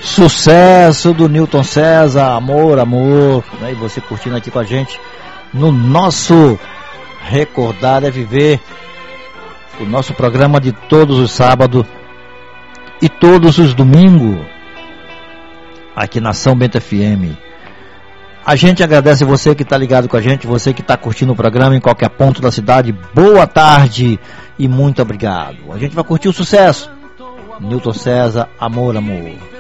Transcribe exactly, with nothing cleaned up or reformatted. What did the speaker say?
Sucesso do Newton César, Amor, Amor, né? E você curtindo aqui com a gente no nosso Recordar é Viver, o nosso programa de todos os sábados e todos os domingos aqui na São Bento F M. A gente agradece você que está ligado com a gente, você que está curtindo o programa em qualquer ponto da cidade. Boa tarde e muito obrigado. A gente vai curtir o sucesso. Newton César, Amor, Amor.